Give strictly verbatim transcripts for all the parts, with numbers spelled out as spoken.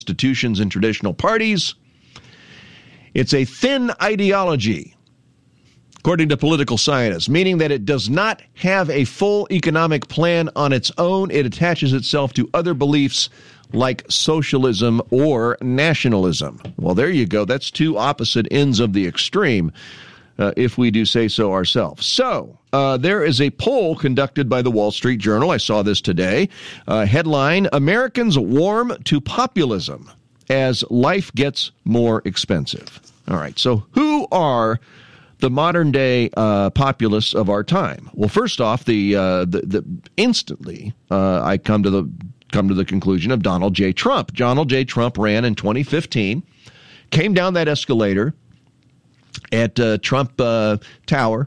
institutions and traditional parties. It's a thin ideology, according to political scientists, meaning that it does not have a full economic plan on its own. It attaches itself to other beliefs like socialism or nationalism. Well, there you go. That's two opposite ends of the extreme, uh, if we do say so ourselves. So, uh, there is a poll conducted by the Wall Street Journal. I saw this today. Uh, headline, Americans warm to populism as life gets more expensive. All right, so who are the modern-day uh, populists of our time? Well, first off, the uh, the, the instantly uh, I come to the come to the conclusion of Donald J. Trump. Donald J. Trump ran in twenty fifteen, came down that escalator at uh, Trump uh, Tower,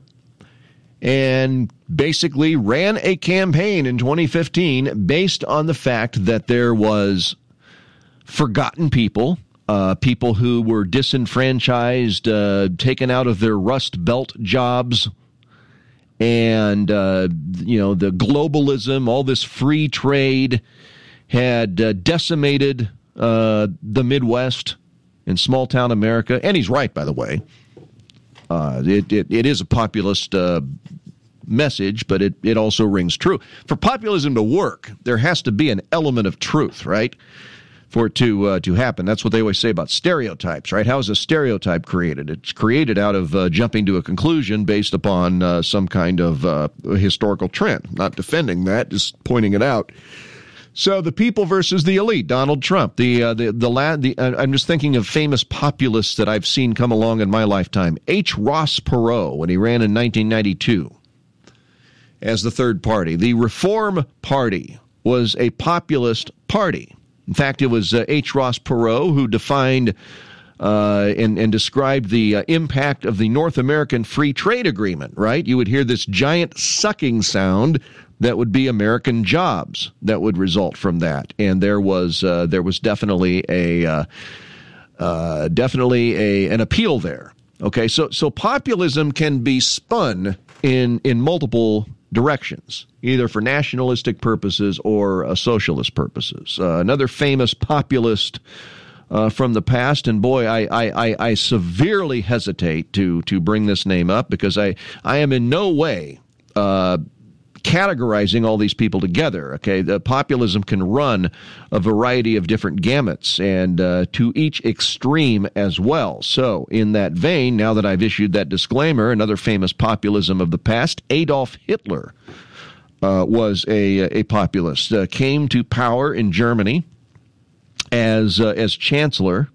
and basically ran a campaign in twenty fifteen based on the fact that there was forgotten people, uh, people who were disenfranchised, uh, taken out of their Rust Belt jobs, and, uh, you know, the globalism, all this free trade had uh, decimated uh, the Midwest and small-town America. And he's right, by the way. Uh, it, it, it is a populist uh, message, but it, it also rings true. For populism to work, there has to be an element of truth, right? For it to uh, to happen. That's what they always say about stereotypes, right? How is a stereotype created? It's created out of uh, jumping to a conclusion based upon uh, some kind of uh, historical trend. Not defending that, just pointing it out. So the people versus the elite. Donald Trump. The uh, the the, lad, the uh, I'm just thinking of famous populists that I've seen come along in my lifetime. H. Ross Perot, when he ran in nineteen ninety-two as the third party. The Reform Party was a populist party. In fact, it was uh, H. Ross Perot who defined uh, and, and described the uh, impact of the North American Free Trade Agreement, right? You would hear this giant sucking sound that would be American jobs that would result from that. And there was uh, there was definitely a uh, uh, definitely a an appeal there. Okay, so so populism can be spun in in multiple directions, either for nationalistic purposes or uh, socialist purposes. Uh, another famous populist uh, from the past, and boy, I, I, I severely hesitate to to bring this name up because I, I am in no way uh, categorizing all these people together. Okay, the populism can run a variety of different gamuts, and uh, to each extreme as well. So, in that vein, now that I've issued that disclaimer, another famous populism of the past, Adolf Hitler uh, was a a populist. Uh, came to power in Germany as uh, as chancellor,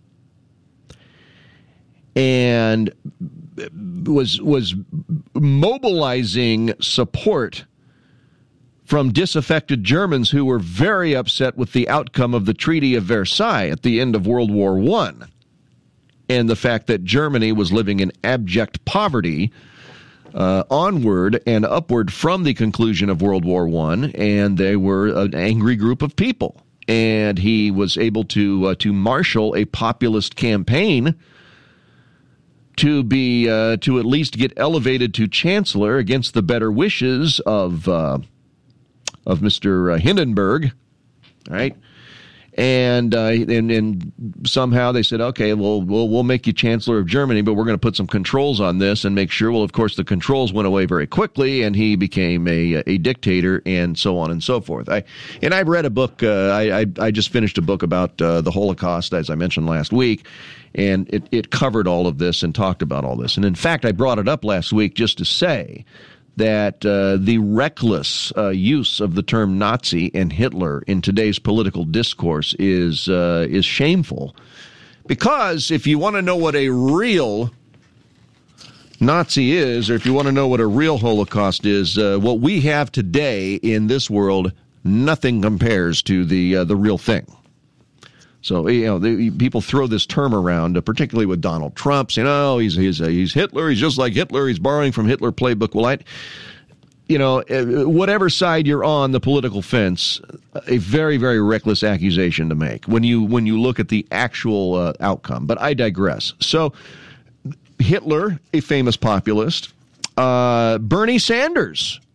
and was was mobilizing support from disaffected Germans who were very upset with the outcome of the Treaty of Versailles at the end of World War One, and the fact that Germany was living in abject poverty uh, onward and upward from the conclusion of World War One, and they were an angry group of people. And he was able to uh, to marshal a populist campaign to be uh, to at least get elevated to chancellor against the better wishes of uh, of Mister Hindenburg, right? And, uh, and and somehow they said, okay, well, we'll we'll make you chancellor of Germany, but we're going to put some controls on this and make sure. Well, of course, the controls went away very quickly, and he became a a dictator, and so on and so forth. I and I've read a book. Uh, I, I I just finished a book about uh, the Holocaust, as I mentioned last week, and it it covered all of this and talked about all this. And in fact, I brought it up last week just to say that uh, the reckless uh, use of the term Nazi and Hitler in today's political discourse is uh, is shameful. Because if you want to know what a real Nazi is, or if you want to know what a real Holocaust is, uh, what we have today in this world, nothing compares to the uh, the real thing. So, you know, the, people throw this term around, uh, particularly with Donald Trump, saying, oh, he's he's uh, he's Hitler, he's just like Hitler, he's borrowing from Hitler playbook. Well, I, you know, whatever side you're on the political fence, a very, very reckless accusation to make when you when you look at the actual uh, outcome. But I digress. So, Hitler, a famous populist, uh, Bernie Sanders,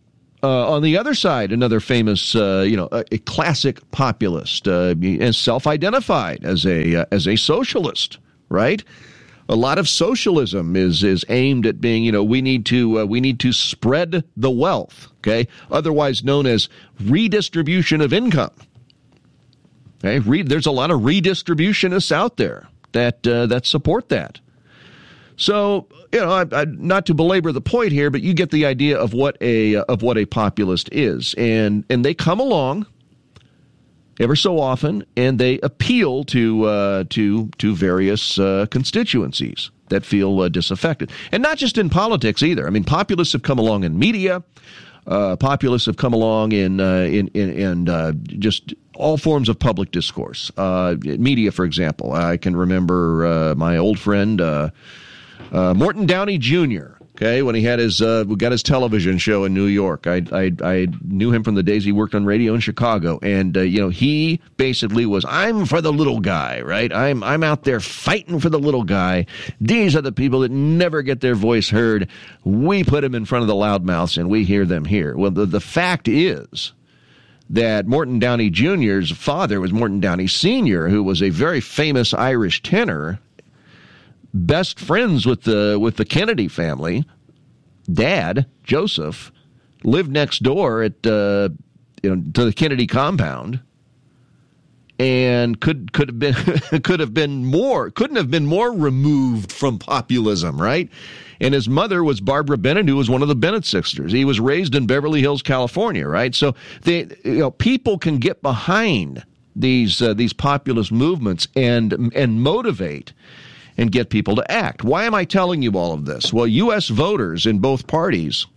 Uh, on the other side, another famous, uh, you know, a, a classic populist, uh, and self-identified as a uh, as a socialist, right? A lot of socialism is is aimed at being, you know, we need to uh, we need to spread the wealth, okay, otherwise known as redistribution of income. Okay, Re- there's a lot of redistributionists out there that uh, that support that. So, you know, I, I, not to belabor the point here, but you get the idea of what a of what a populist is, and and they come along ever so often, and they appeal to uh, to to various uh, constituencies that feel uh, disaffected, and not just in politics either. I mean, populists have come along in media. Uh, populists have come along in uh, in in, in uh, just all forms of public discourse. Uh, media, for example, I can remember uh, my old friend uh, uh, Morton Downey Junior Okay, when he had his uh, got his television show in New York, I, I I knew him from the days he worked on radio in Chicago, and uh, you know he basically was, I'm for the little guy, right? I'm I'm out there fighting for the little guy. These are the people that never get their voice heard. We put them in front of the loudmouths, and we hear them here. Well, the the fact is that Morton Downey Junior's father was Morton Downey Senior, who was a very famous Irish tenor, best friends with the with the Kennedy family. Dad, Joseph, lived next door at uh, you know to the Kennedy compound, and could could have been could have been more couldn't have been more removed from populism, right? And his mother was Barbara Bennett, who was one of the Bennett sisters. He was raised in Beverly Hills, California, right? So they, you know, people can get behind these uh, these populist movements and and motivate and get people to act. Why am I telling you all of this? Well, U S voters in both parties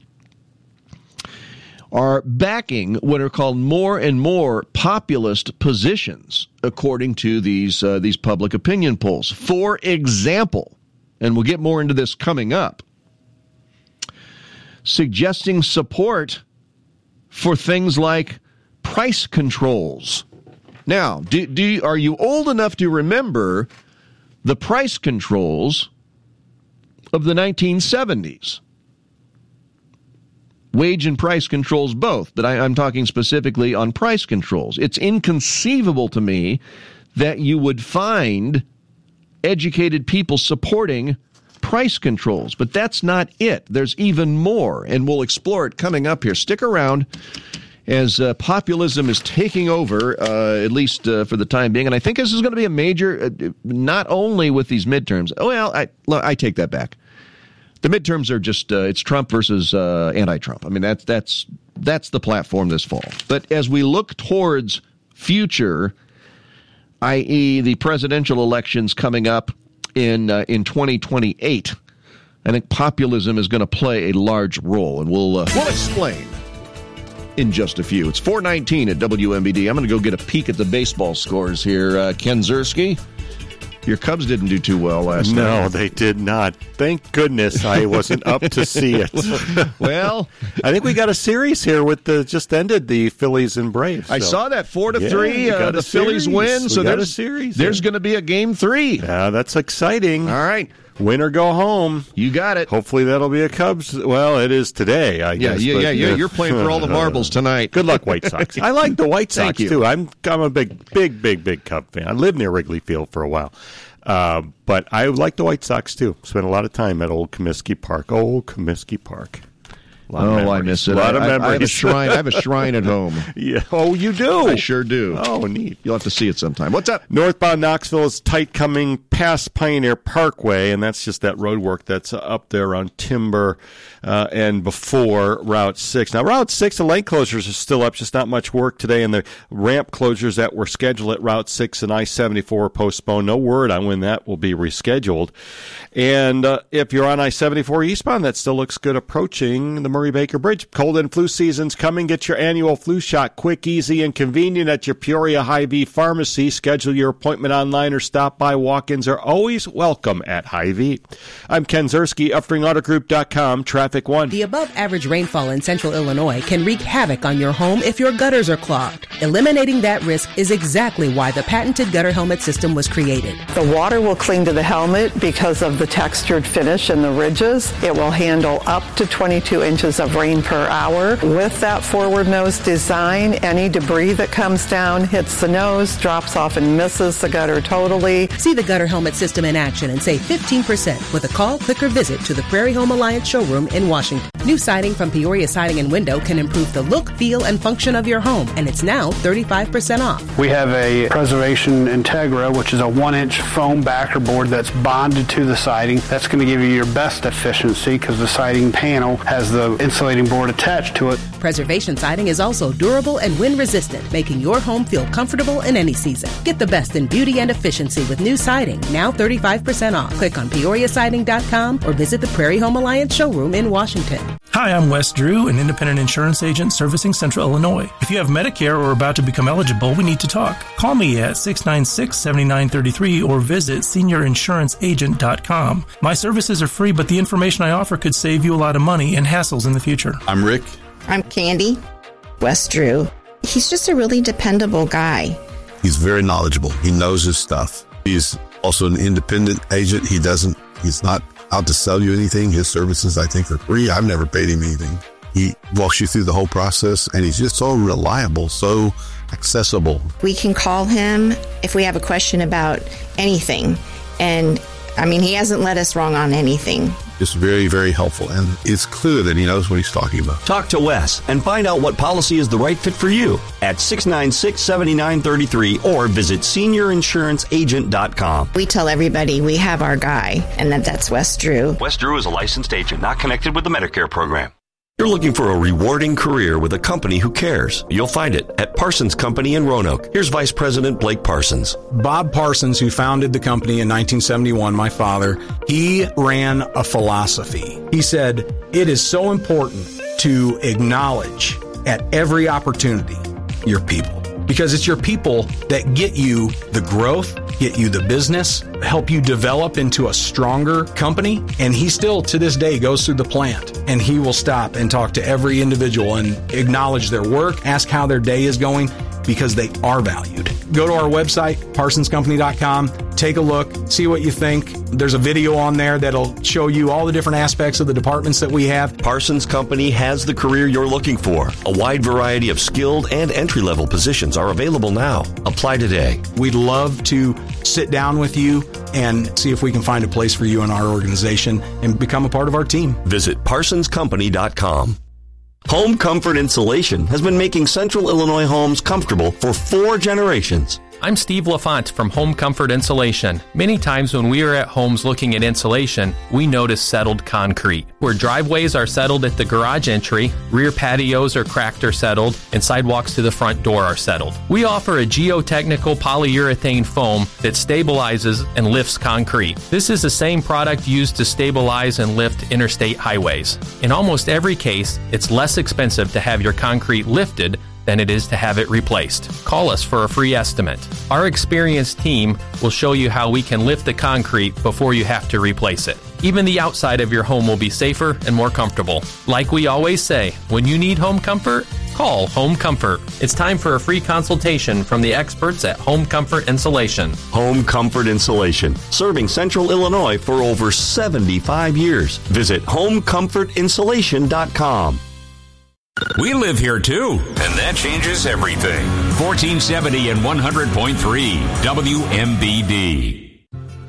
are backing what are called more and more populist positions, according to these uh, these public opinion polls. For example, and we'll get more into this coming up, suggesting support for things like price controls. Now, do, do are you old enough to remember the price controls of the nineteen seventies? Wage and price controls both, but I, I'm talking specifically on price controls. It's inconceivable to me that you would find educated people supporting price controls, but that's not it. There's even more, and we'll explore it coming up here. Stick around as uh, populism is taking over, uh, at least uh, for the time being. And I think this is going to be a major, uh, not only with these midterms. Oh, well, I, I take that back. The midterms are just, uh, it's Trump versus uh, anti-Trump. I mean, that's, that's, that's the platform this fall. But as we look towards future, that is the presidential elections coming up in uh, in twenty twenty-eight, I think populism is going to play a large role, and we'll uh, we'll explain in just a few. It's four nineteen at W M B D. I'm going to go get a peek at the baseball scores here. Uh, Ken Ziersky, your Cubs didn't do too well last no, night. No, they did not. Thank goodness I wasn't up to see it. Well, I think we got a series here with the just ended the Phillies and Braves. So. I saw that four to yeah, three. Uh, the Phillies series. win, we so got there's a series. There's going to be a game three. Yeah, that's exciting. All right. Win or go home. You got it. Hopefully that'll be a Cubs. Well, it is today, I yeah, guess. Yeah, but, yeah, yeah. You're playing for all the marbles tonight. Good luck, White Sox. I like the White Sox, too. I'm I'm a big, big, big, big Cub fan. I lived near Wrigley Field for a while. Uh, but I like the White Sox, too. Spent a lot of time at Old Comiskey Park. Old Comiskey Park. Oh, I miss it. A lot of I, memories. I have a shrine. I have a shrine at home. Yeah. Oh, you do? I sure do. Oh, neat. You'll have to see it sometime. What's up? Northbound Knoxville is tight coming past Pioneer Parkway, and that's just that road work that's up there on Timber uh, and before Route six. Now, Route six, the lane closures are still up, just not much work today, and the ramp closures that were scheduled at Route six and I seventy-four are postponed. No word on when that will be rescheduled. And uh, if you're on I seventy-four eastbound, that still looks good approaching the Murray-Baker Bridge. Cold and flu season's coming. Get your annual flu shot quick, easy, and convenient at your Peoria Hy-Vee pharmacy. Schedule your appointment online or stop by. Walk-ins are always welcome at Hy-Vee. I'm Ken Ziersky, Uftring Auto Group dot com, Traffic One. The above-average rainfall in central Illinois can wreak havoc on your home if your gutters are clogged. Eliminating that risk is exactly why the patented gutter helmet system was created. The water will cling to the helmet because of the textured finish and the ridges. It will handle up to twenty-two inches inches of rain per hour. With that forward nose design, any debris that comes down hits the nose, drops off and misses the gutter totally. See the gutter helmet system in action and save fifteen percent with a call, click, or visit to the Prairie Home Alliance showroom in Washington. New siding from Peoria Siding and Window can improve the look, feel, and function of your home, and it's now thirty-five percent off. We have a Preservation Integra, which is a one-inch foam backer board that's bonded to the siding. That's going to give you your best efficiency because the siding panel has the insulating board attached to it. Preservation Siding is also durable and wind-resistant, making your home feel comfortable in any season. Get the best in beauty and efficiency with new siding, now thirty-five percent off. Click on Peoria Siding dot com or visit the Prairie Home Alliance showroom in Washington. Hi, I'm Wes Drew, an independent insurance agent servicing Central Illinois. If you have Medicare or are about to become eligible, we need to talk. Call me at six nine six, seven nine three three or visit senior insurance agent dot com. My services are free, but the information I offer could save you a lot of money and hassles in the future. I'm Rick. I'm Candy. Wes Drew. He's just a really dependable guy. He's very knowledgeable. He knows his stuff. He's also an independent agent. He doesn't, he's not out to sell you anything. His services, I think, are free. I've never paid him anything. He walks you through the whole process, and he's just so reliable, so accessible. We can call him if we have a question about anything. And, I mean, he hasn't led us wrong on anything. It's very, very helpful, and it's clear that he knows what he's talking about. Talk to Wes and find out what policy is the right fit for you at six nine six, seven nine three three or visit senior insurance agent dot com. We tell everybody we have our guy, and that that's Wes Drew. Wes Drew is a licensed agent, not connected with the Medicare program. You're looking for a rewarding career with a company who cares. You'll find it at Parsons Company in Roanoke. Here's Vice President Blake Parsons. Bob Parsons, who founded the company in nineteen seventy-one, my father, he ran a philosophy. He said, it is so important to acknowledge at every opportunity your people. Because it's your people that get you the growth, get you the business, help you develop into a stronger company. And he still, to this day, goes through the plant and he will stop and talk to every individual and acknowledge their work, ask how their day is going, because they are valued. Go to our website, parsons company dot com, take a look, see what you think. There's a video on there that'll show you all the different aspects of the departments that we have. Parsons Company has the career you're looking for. A wide variety of skilled and entry-level positions are available now. Apply today. We'd love to sit down with you and see if we can find a place for you in our organization and become a part of our team. Visit parsons company dot com. Home Comfort Insulation has been making Central Illinois homes comfortable for four generations. I'm Steve LaFont from Home Comfort Insulation. Many times when we are at homes looking at insulation, we notice settled concrete. Where driveways are settled at the garage entry, rear patios are cracked or settled, and sidewalks to the front door are settled. We offer a geotechnical polyurethane foam that stabilizes and lifts concrete. This is the same product used to stabilize and lift interstate highways. In almost every case, it's less expensive to have your concrete lifted than it is to have it replaced. Call us for a free estimate. Our experienced team will show you how we can lift the concrete before you have to replace it. Even the outside of your home will be safer and more comfortable. Like we always say, when you need home comfort, call Home Comfort. It's time for a free consultation from the experts at Home Comfort Insulation. Home Comfort Insulation, serving Central Illinois for over seventy-five years. Visit home comfort insulation dot com. We live here too, and that changes everything. fourteen seventy and one hundred point three W M B D.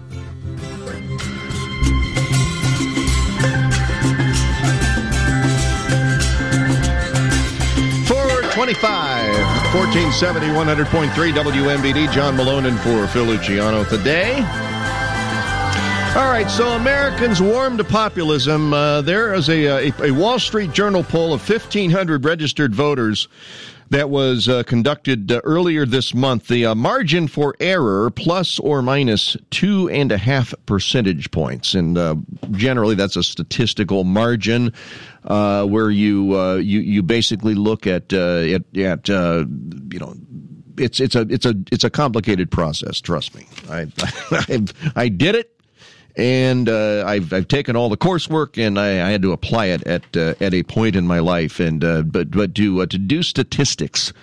four twenty-five, fourteen seventy, one hundred point three W M B D. John Malone in for Phil Luciano today. All right, so Americans warm to populism. Uh, there is a, a, a Wall Street Journal poll of fifteen hundred registered voters that was uh, conducted uh, earlier this month. The uh, margin for error, plus or minus two and a half percentage points. And uh, generally, that's a statistical margin uh, where you, uh, you you basically look at uh, at, at uh, you know. It's it's a it's a it's a complicated process. Trust me, I I, I did it. And uh, I've I've taken all the coursework, and I, I had to apply it at uh, at a point in my life. And uh, but but to uh, to do statistics,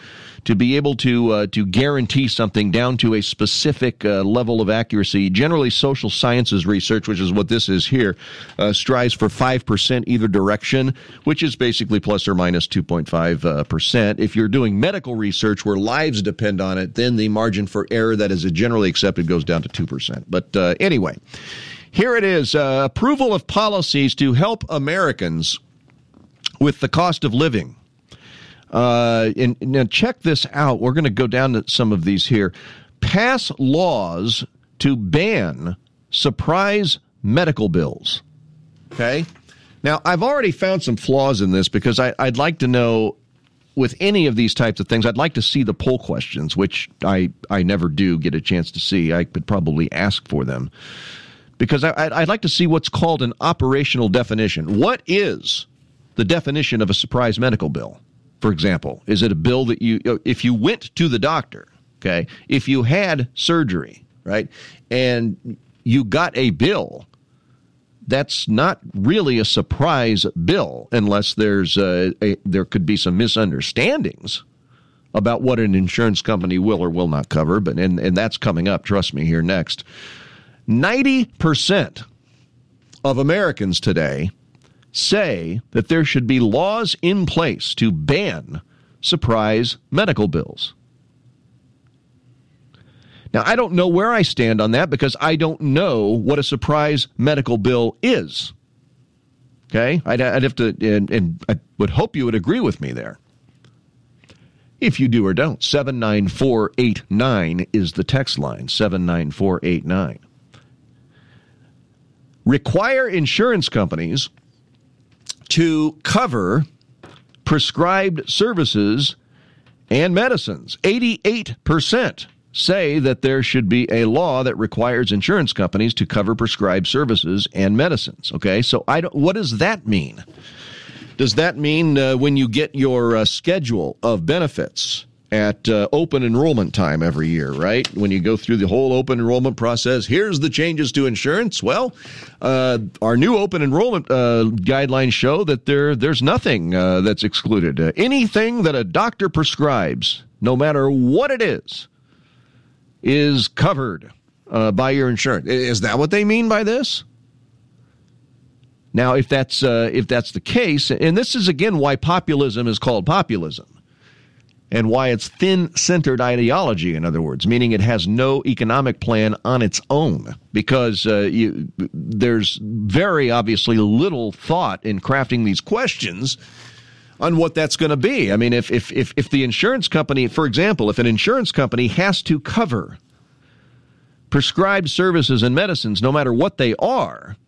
to be able to uh, to guarantee something down to a specific uh, level of accuracy. Generally, social sciences research, which is what this is here, uh, strives for five percent either direction, which is basically plus or minus two point five percent. If you're doing medical research where lives depend on it, then the margin for error that is generally accepted goes down to two percent. But uh, anyway, here it is. Uh, approval of policies to help Americans with the cost of living. Uh, and, and now check this out. We're going to go down to some of these here. Pass laws to ban surprise medical bills. Okay? Now, I've already found some flaws in this because I, I'd like to know, with any of these types of things, I'd like to see the poll questions, which I, I never do get a chance to see. I could probably ask for them. Because I, I'd, I'd like to see what's called an operational definition. What is the definition of a surprise medical bill? For example, is it a bill that you, if you went to the doctor, okay, if you had surgery, right, and you got a bill, that's not really a surprise bill unless there's a, a there could be some misunderstandings about what an insurance company will or will not cover, but and, and that's coming up, trust me, here next. ninety percent of Americans today say that there should be laws in place to ban surprise medical bills. Now, I don't know where I stand on that because I don't know what a surprise medical bill is. Okay? I'd, I'd have to, and, and I would hope you would agree with me there. If you do or don't, seven nine four eight nine is the text line, seven nine four eight nine. Require insurance companies to cover prescribed services and medicines. eighty-eight percent say that there should be a law that requires insurance companies to cover prescribed services and medicines. Okay, so I don't, what does that mean? Does that mean uh, when you get your uh, schedule of benefits at uh, open enrollment time every year, right? When you go through the whole open enrollment process, here's the changes to insurance. Well, uh, our new open enrollment uh, guidelines show that there there's nothing uh, that's excluded. Uh, anything that a doctor prescribes, no matter what it is, is covered uh, by your insurance. Is that what they mean by this? Now, if that's uh, if that's the case, and this is again why populism is called populism. And why it's thin-centered ideology, in other words, meaning it has no economic plan on its own, because uh, you, there's very obviously little thought in crafting these questions on what that's going to be. I mean, if, if if if the insurance company, for example, if an insurance company has to cover prescribed services and medicines, no matter what they are,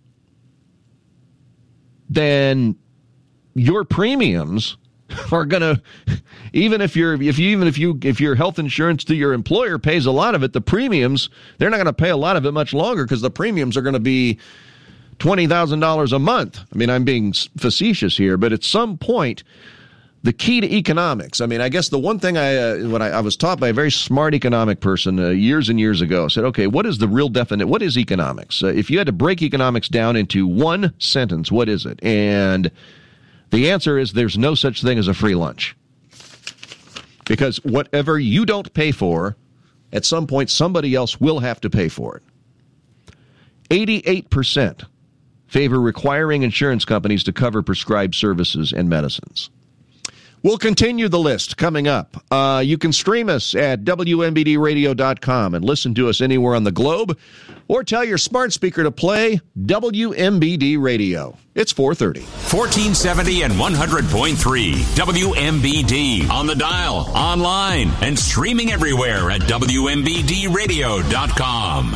then your premiums are going to, even if you're if you even if you if your health insurance to your employer pays a lot of it, the premiums, they're not going to pay a lot of it much longer because the premiums are going to be twenty thousand dollars a month. I mean, I'm being facetious here, but at some point, the key to economics, I mean, I guess the one thing I uh, when I, I was taught by a very smart economic person uh, years and years ago, said, okay, what is the real definition? What is economics? Uh, if you had to break economics down into one sentence, what is it? And the answer is there's no such thing as a free lunch. Because whatever you don't pay for, at some point somebody else will have to pay for it. eighty-eight percent favor requiring insurance companies to cover prescribed services and medicines. We'll continue the list coming up. Uh, you can stream us at W M B D radio dot com and listen to us anywhere on the globe, or tell your smart speaker to play W M B D Radio. It's four thirty. fourteen seventy and one hundred point three W M B D. On the dial, online, and streaming everywhere at W M B D radio dot com.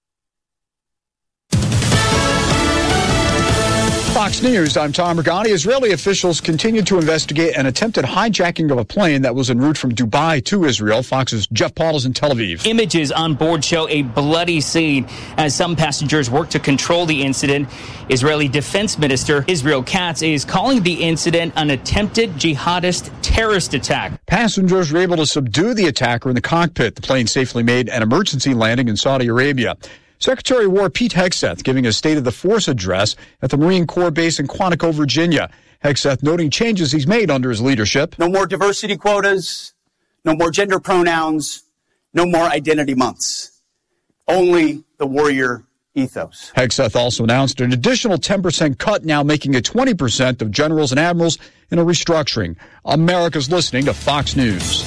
Fox News, I'm Tom Regani. Israeli officials continue to investigate an attempted hijacking of a plane that was en route from Dubai to Israel. Fox's Jeff Paul is in Tel Aviv. Images on board show a bloody scene as some passengers work to control the incident. Israeli Defense Minister Israel Katz is calling the incident an attempted jihadist terrorist attack. Passengers were able to subdue the attacker in the cockpit. The plane safely made an emergency landing in Saudi Arabia. Secretary of War Pete Hegseth giving a State of the Force address at the Marine Corps base in Quantico, Virginia. Hegseth noting changes he's made under his leadership. No more diversity quotas, No more gender pronouns. No more identity months. Only the warrior ethos. Hegseth also announced an additional ten percent cut, now making it twenty percent of generals and admirals in a restructuring. America's listening to Fox News.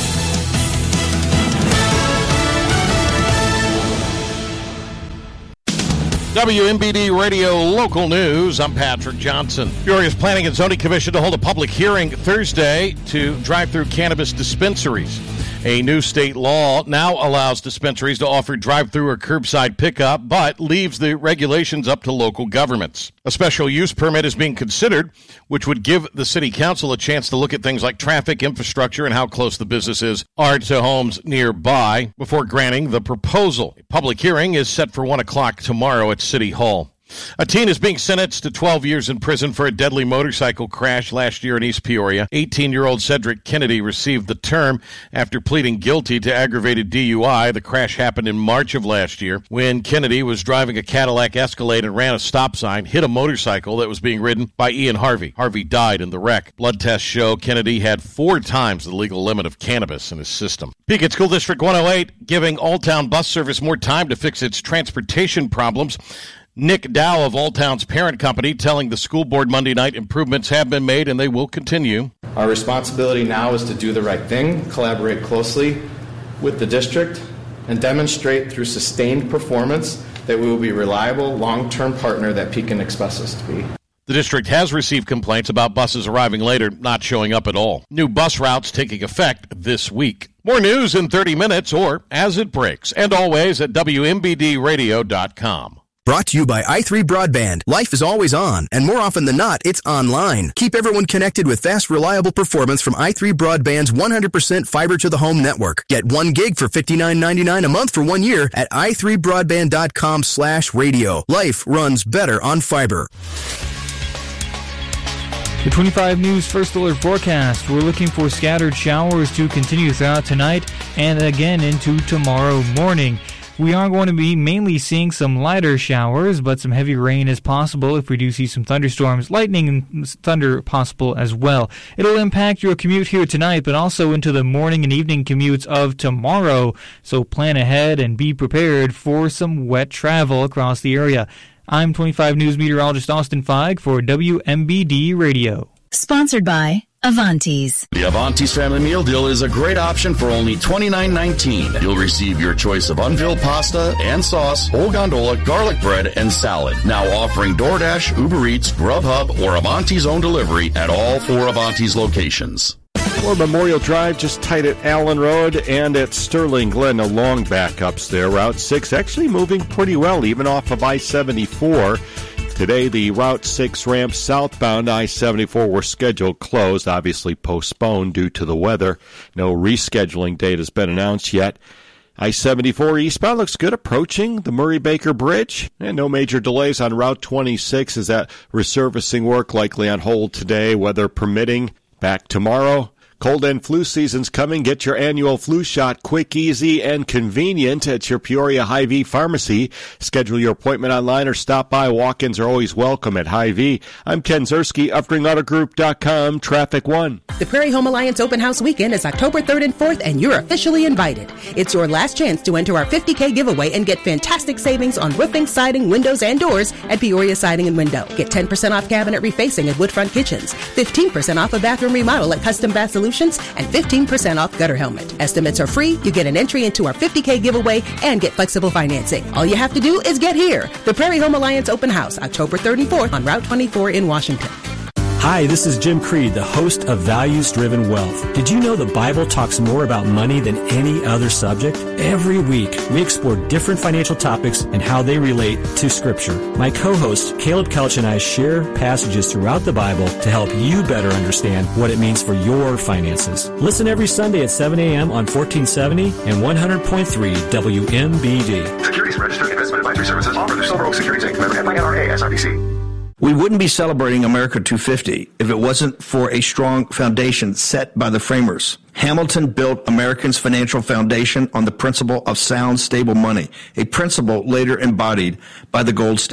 W M B D Radio Local News. I'm Patrick Johnson. Peoria's Planning and Zoning Commission to hold a public hearing Thursday to drive through cannabis dispensaries. A new state law now allows dispensaries to offer drive-through or curbside pickup, but leaves the regulations up to local governments. A special use permit is being considered, which would give the city council a chance to look at things like traffic, infrastructure, and how close the businesses are to homes nearby before granting the proposal. A public hearing is set for one o'clock tomorrow at City Hall. A teen is being sentenced to twelve years in prison for a deadly motorcycle crash last year in East Peoria. eighteen-year-old Cedric Kennedy received the term after pleading guilty to aggravated D U I. The crash happened in March of last year when Kennedy was driving a Cadillac Escalade and ran a stop sign, hit a motorcycle that was being ridden by Ian Harvey. Harvey died in the wreck. Blood tests show Kennedy had four times the legal limit of cannabis in his system. Pekin School District one oh eight giving Alltown bus service more time to fix its transportation problems. Nick Dow of Alltown's parent company telling the school board Monday night improvements have been made and they will continue. Our responsibility now is to do the right thing, collaborate closely with the district, and demonstrate through sustained performance that we will be a reliable, long-term partner that Pekin expects us to be. The district has received complaints about buses arriving later, not showing up at all. New bus routes taking effect this week. More news in thirty minutes or as it breaks, and always at W M B D radio dot com. Brought to you by i three Broadband. Life is always on, and more often than not, it's online. Keep everyone connected with fast, reliable performance from i three Broadband's one hundred percent fiber-to-the-home network. Get one gig for fifty-nine ninety-nine a month for one year at i three broadband dot com slash radio. Life runs better on fiber. The twenty-five News First Alert forecast. We're looking for scattered showers to continue throughout tonight and again into tomorrow morning. We are going to be mainly seeing some lighter showers, but some heavy rain is possible if we do see some thunderstorms, lightning and thunder possible as well. It'll impact your commute here tonight, but also into the morning and evening commutes of tomorrow. So plan ahead and be prepared for some wet travel across the area. I'm twenty-five News meteorologist Austin Feig for W M B D Radio. Sponsored by Avanti's. The Avanti's Family Meal Deal is a great option for only twenty-nine nineteen. You'll receive your choice of unfilled pasta and sauce, whole gondola, garlic bread, and salad. Now offering DoorDash, Uber Eats, Grubhub, or Avanti's own delivery at all four Avanti's locations. Or Memorial Drive, just tight at Allen Road and at Sterling Glen. No long backups there. Route six actually moving pretty well, even off of I seventy-four. Today, the Route six ramps southbound I seventy-four were scheduled closed, obviously postponed due to the weather. No rescheduling date has been announced yet. I seventy-four eastbound looks good, approaching the Murray-Baker Bridge. And no major delays on Route twenty-six. Is that resurfacing work likely on hold today, weather permitting? Back tomorrow. Cold and flu season's coming. Get your annual flu shot quick, easy, and convenient at your Peoria Hy-Vee pharmacy. Schedule your appointment online or stop by. Walk-ins are always welcome at Hy-Vee. I'm Ken Zerski, upring auto group dot com, Traffic One. The Prairie Home Alliance Open House Weekend is October third and fourth, and you're officially invited. It's your last chance to enter our fifty K giveaway and get fantastic savings on roofing, siding, windows, and doors at Peoria Siding and Window. Get ten percent off cabinet refacing at Woodfront Kitchens, fifteen percent off a bathroom remodel at Custom Bath Solutions, and fifteen percent off gutter helmet. Estimates are free. You get an entry into our fifty K giveaway and get flexible financing. All you have to do is get here. The Prairie Home Alliance Open House, October third and fourth on Route twenty-four in Washington. Hi, this is Jim Creed, the host of Values Driven Wealth. Did you know the Bible talks more about money than any other subject? Every week, we explore different financial topics and how they relate to Scripture. My co-host, Caleb Kelch, and I share passages throughout the Bible to help you better understand what it means for your finances. Listen every Sunday at seven a.m. on fourteen seventy and one hundred point three W M B D. Securities Registered Investment Advisory Services offered through Silver Oak Securities Incorporated. Member F I N R A S I P C. We wouldn't be celebrating America two fifty if it wasn't for a strong foundation set by the framers. Hamilton built Americans' financial foundation on the principle of sound, stable money, a principle later embodied by the gold standard.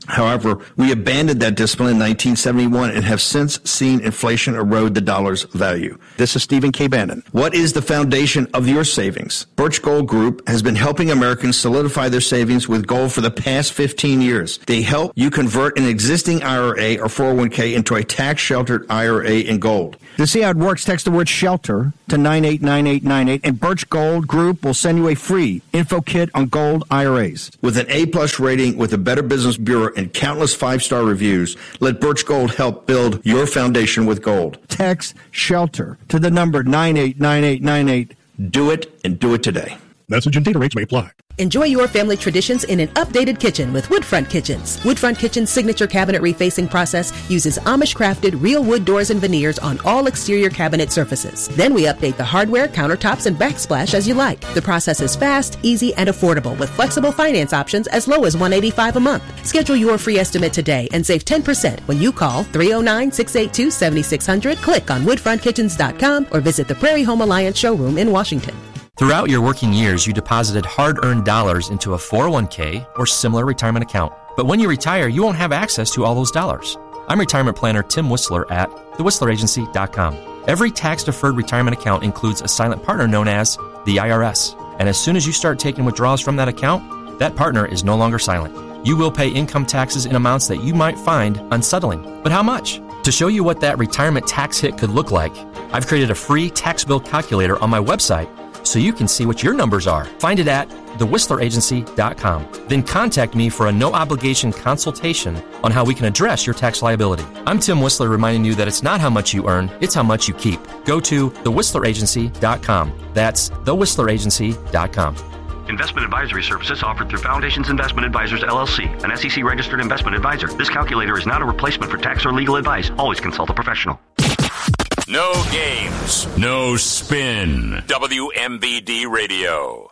However, we abandoned that discipline in nineteen seventy-one and have since seen inflation erode the dollar's value. This is Stephen K. Bannon. What is the foundation of your savings? Birch Gold Group has been helping Americans solidify their savings with gold for the past fifteen years. They help you convert an existing I R A or four oh one k into a tax-sheltered I R A in gold. To see how it works, text the word SHELTER to nine eight nine eight nine eight, and Birch Gold Group will send you a free info kit on gold I R As. With an A-plus rating with the Better Business Bureau and countless five-star reviews, let Birch Gold help build your foundation with gold. Text SHELTER to the number nine eight nine eight nine eight. Do it, and do it today. Message and data rates may apply. Enjoy your family traditions in an updated kitchen with Woodfront Kitchens. Woodfront Kitchen's signature cabinet refacing process uses Amish-crafted real wood doors and veneers on all exterior cabinet surfaces. Then we update the hardware, countertops, and backsplash as you like. The process is fast, easy, and affordable with flexible finance options as low as one hundred eighty-five dollars a month. Schedule your free estimate today and save ten percent when you call three oh nine, six eight two, seven six zero zero, click on woodfront kitchens dot com, or visit the Prairie Home Alliance showroom in Washington. Throughout your working years, you deposited hard-earned dollars into a four oh one k or similar retirement account. But when you retire, you won't have access to all those dollars. I'm retirement planner Tim Whistler at the whistler agency dot com. Every tax-deferred retirement account includes a silent partner known as the I R S. And as soon as you start taking withdrawals from that account, that partner is no longer silent. You will pay income taxes in amounts that you might find unsettling. But how much? To show you what that retirement tax hit could look like, I've created a free tax bill calculator on my website so you can see what your numbers are. Find it at the whistler agency dot com. Then contact me for a no-obligation consultation on how we can address your tax liability. I'm Tim Whistler, reminding you that it's not how much you earn, it's how much you keep. Go to the whistler agency dot com. That's the whistler agency dot com. Investment advisory services offered through Foundations Investment Advisors, L L C, an S E C-registered investment advisor. This calculator is not a replacement for tax or legal advice. Always consult a professional. No games, no spin. W M B D Radio.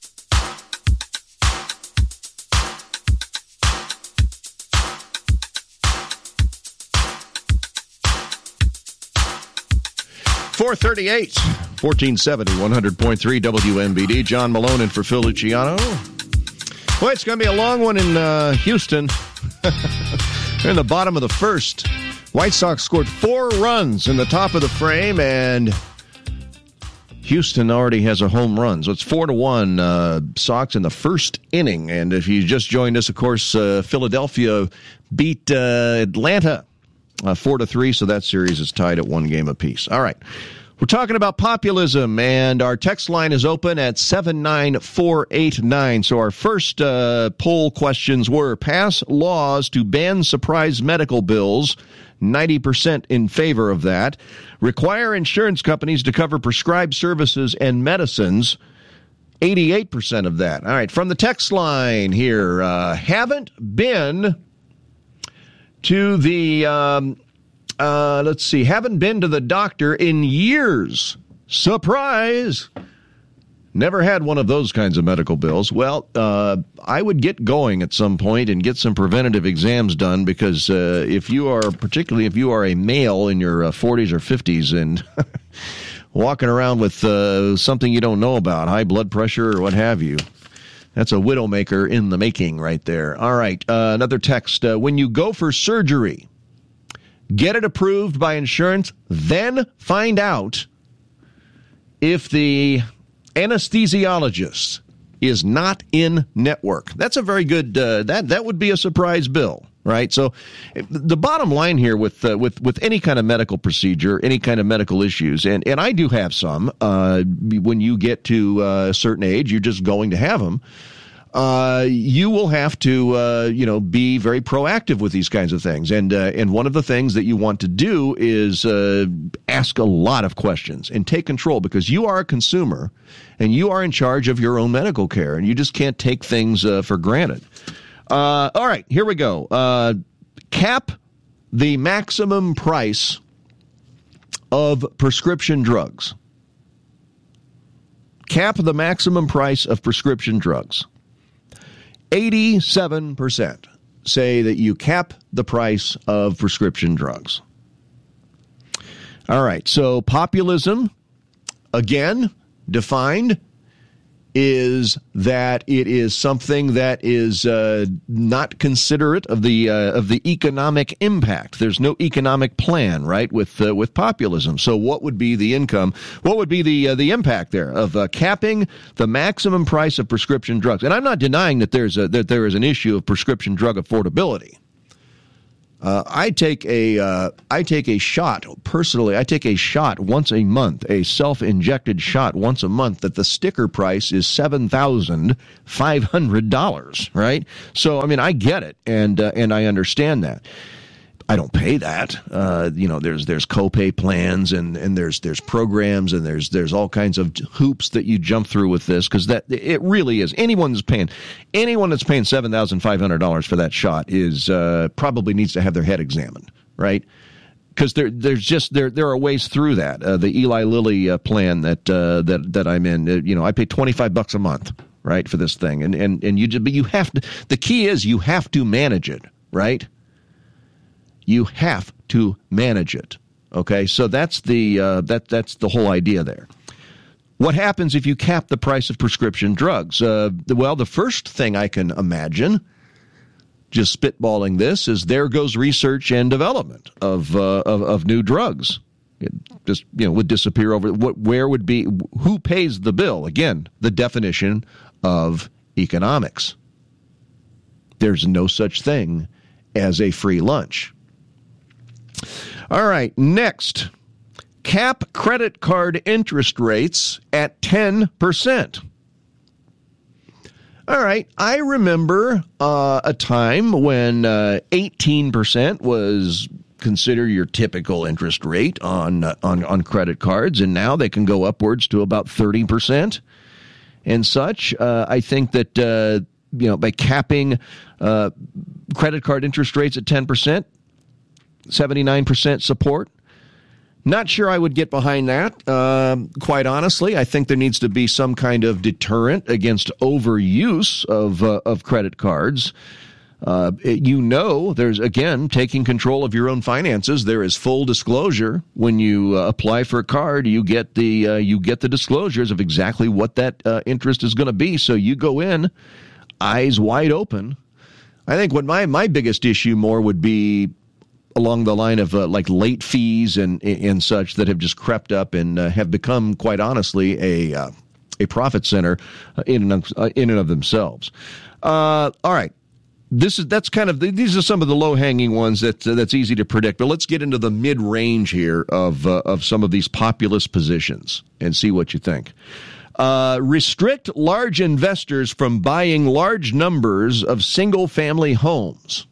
four thirty-eight, fourteen seventy, one hundred point three W M B D. John Malone in for Phil Luciano. Boy, it's going to be a long one in uh, Houston. They're in the bottom of the first. White Sox scored four runs in the top of the frame, and Houston already has a home run. So it's four to one uh, Sox in the first inning. And if you just joined us, of course, uh, Philadelphia beat uh, Atlanta uh, four to three. So that series is tied at one game apiece. All right. We're talking about populism, and our text line is open at seven nine four eight nine. So our first uh, poll questions were: pass laws to ban surprise medical bills, ninety percent in favor of that. Require insurance companies to cover prescribed services and medicines, eighty-eight percent of that. All right, from the text line here, uh, haven't been to the... Um, Uh, let's see, haven't been to the doctor in years. Surprise! Never had one of those kinds of medical bills. Well, uh, I would get going at some point and get some preventative exams done, because uh, if you are, particularly if you are a male in your uh, forties or fifties and walking around with uh, something you don't know about, high blood pressure or what have you, that's a widowmaker in the making right there. All right, uh, another text. Uh, when you go for surgery, get it approved by insurance, then find out if the anesthesiologist is not in network. That's a very good, uh, that that would be a surprise bill, right? So the bottom line here with uh, with with any kind of medical procedure, any kind of medical issues, and, and I do have some, uh, when you get to uh, a certain age, you're just going to have them. Uh, you will have to, uh, you know, be very proactive with these kinds of things. And uh, and one of the things that you want to do is uh, ask a lot of questions and take control, because you are a consumer and you are in charge of your own medical care, and you just can't take things uh, for granted. Uh, all right, here we go. Uh, cap the maximum price of prescription drugs. Cap the maximum price of prescription drugs. eighty-seven percent say that you cap the price of prescription drugs. All right, so populism, again, defined is that it is something that is uh, not considerate of the uh, of the economic impact. There's no economic plan, right, with uh, with populism. So what would be the income? What would be the uh, the impact there of uh, capping the maximum price of prescription drugs? And I'm not denying that there's a, that there is an issue of prescription drug affordability. Uh, I take a uh, I take a shot personally. I take a shot once a month, a self-injected shot once a month. That the sticker price is seven thousand five hundred dollars. Right. So I mean, I get it, and uh, and I understand that. I don't pay that. Uh, you know, there's there's copay plans and, and there's there's programs and there's there's all kinds of hoops that you jump through with this, because that it really is. Anyone that's paying anyone that's paying seven thousand five hundred dollars for that shot is uh, probably needs to have their head examined, right? Because there there's just there there are ways through that. Uh, the Eli Lilly uh, plan that uh, that that I'm in, uh, you know, I pay twenty-five bucks a month, right, for this thing, and and and you just, but you have to. The key is you have to manage it, right? You have to manage it. Okay, so that's the uh, that that's the whole idea there. What happens if you cap the price of prescription drugs? Uh, well, the first thing I can imagine, just spitballing this, is there goes research and development of uh, of, of new drugs. It just you know would disappear over. What where would be who pays the bill? Again, the definition of economics. There's no such thing as a free lunch. All right, next, cap credit card interest rates at ten percent. All right, I remember uh, a time when uh, eighteen percent was considered your typical interest rate on, uh, on on credit cards, and now they can go upwards to about thirty percent and such. Uh, I think that, uh, you know, by capping uh, credit card interest rates at ten percent, seventy-nine percent support. Not sure I would get behind that, um, quite honestly. I think there needs to be some kind of deterrent against overuse of uh, of credit cards. Uh, it, you know, there's, again, taking control of your own finances. There is full disclosure. When you uh, apply for a card, you get the uh, you get the disclosures of exactly what that uh, interest is going to be. So you go in, eyes wide open. I think what my, my biggest issue more would be along the line of uh, like late fees and and such that have just crept up and uh, have become, quite honestly, a uh, a profit center uh, in and of, uh, in and of themselves. Uh, all right, this is that's kind of the, these are some of the low hanging ones that uh, that's easy to predict. But let's get into the mid range here of uh, of some of these populist positions and see what you think. Uh, restrict large investors from buying large numbers of single family homes.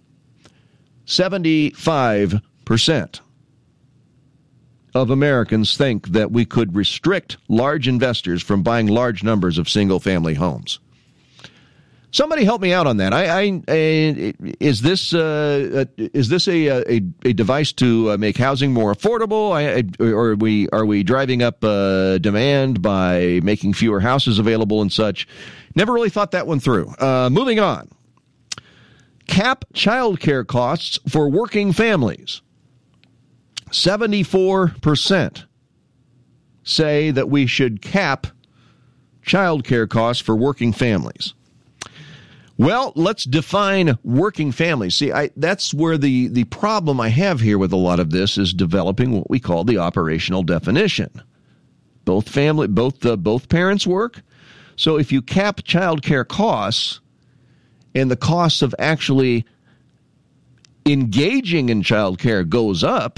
seventy-five percent of Americans think that we could restrict large investors from buying large numbers of single-family homes. Somebody help me out on that. I, I, I is this uh, is this a a, a device to uh, make housing more affordable? I, I, or are we are we driving up uh, demand by making fewer houses available and such? Never really thought that one through. Uh, moving on. Cap child care costs for working families. seventy-four percent say that we should cap child care costs for working families. Well, let's define working families. See, I, that's where the, the problem I have here with a lot of this is developing what we call the operational definition. Both family, both the, both parents work. So if you cap child care costs, and the cost of actually engaging in child care goes up,